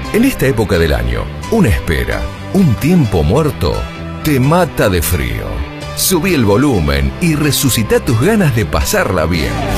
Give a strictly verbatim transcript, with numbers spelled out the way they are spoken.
En esta época del año, una espera, un tiempo muerto, te mata de frío. Subí el volumen y resucita tus ganas de pasarla bien.